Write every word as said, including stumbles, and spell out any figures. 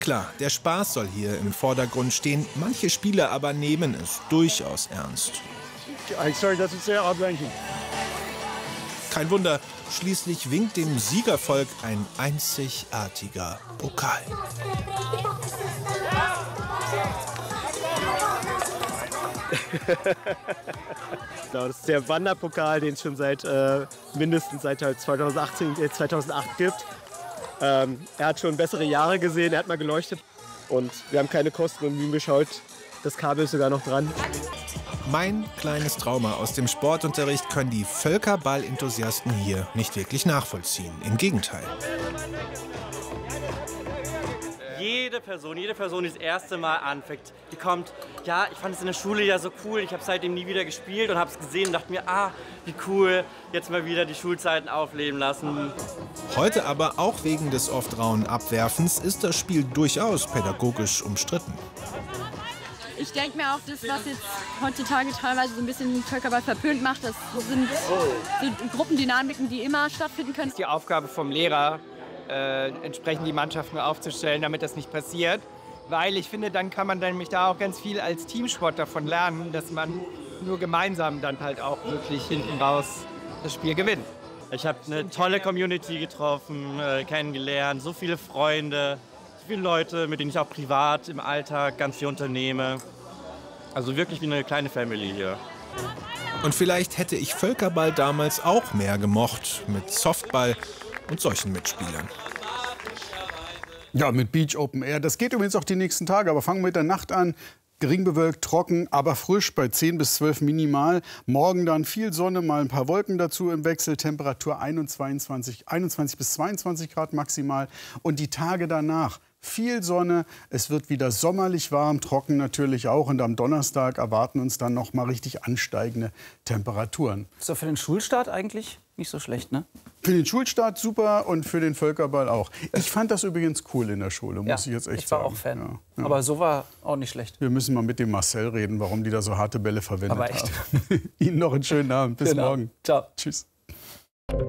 Klar, der Spaß soll hier im Vordergrund stehen, manche Spieler aber nehmen es durchaus ernst. Sorry, das ist sehr ablenkend. Kein Wunder, schließlich winkt dem Siegervolk ein einzigartiger Pokal. Genau, das ist der Wanderpokal, den es schon seit äh, mindestens seit halt zweitausendachtzehn, äh, zweitausendacht gibt. Ähm, er hat schon bessere Jahre gesehen, er hat mal geleuchtet und wir haben keine Kosten und Mühen geschaut. Das Kabel ist sogar noch dran. Mein kleines Trauma aus dem Sportunterricht können die Völkerball-Enthusiasten hier nicht wirklich nachvollziehen. Im Gegenteil. Jede Person, jede Person, die das erste Mal anfängt, die kommt, ja, ich fand es in der Schule ja so cool, ich habe seitdem nie wieder gespielt und habe es gesehen und dachte mir, ah, wie cool, jetzt mal wieder die Schulzeiten aufleben lassen. Heute aber, auch wegen des oft rauen Abwerfens, ist das Spiel durchaus pädagogisch umstritten. Ich denke mir auch, das, was jetzt heutzutage teilweise so ein bisschen Völkerball verpönt macht, das sind so Gruppendynamiken, die immer stattfinden können. Das ist die Aufgabe vom Lehrer, äh, entsprechend die Mannschaften aufzustellen, damit das nicht passiert. Weil ich finde, dann kann man nämlich da auch ganz viel als Teamsport davon lernen, dass man nur gemeinsam dann halt auch wirklich hinten raus das Spiel gewinnt. Ich habe eine tolle Community getroffen, äh, kennengelernt, so viele Freunde. Viele Leute, mit denen ich auch privat im Alltag ganz viel unternehme. Also wirklich wie eine kleine Family hier. Und vielleicht hätte ich Völkerball damals auch mehr gemocht, mit Softball und solchen Mitspielern. Ja, mit Beach Open Air. Das geht übrigens auch die nächsten Tage, aber fangen wir mit der Nacht an. Gering bewölkt, trocken, aber frisch bei zehn bis zwölf minimal. Morgen dann viel Sonne, mal ein paar Wolken dazu im Wechsel. Temperatur einundzwanzig, einundzwanzig bis zweiundzwanzig Grad maximal. Und die Tage danach viel Sonne, es wird wieder sommerlich warm, trocken natürlich auch. Und am Donnerstag erwarten uns dann noch mal richtig ansteigende Temperaturen. Ist doch für den Schulstart eigentlich nicht so schlecht, ne? Für den Schulstart super und für den Völkerball auch. Ich fand das übrigens cool in der Schule, muss Ja, ich jetzt echt ich war sagen. auch Fan. Ja, ja. Aber so war auch nicht schlecht. Wir müssen mal mit dem Marcel reden, warum die da so harte Bälle verwendet Aber echt. haben. Ihnen noch einen schönen Abend. Bis Genau. morgen. Ciao. Tschüss.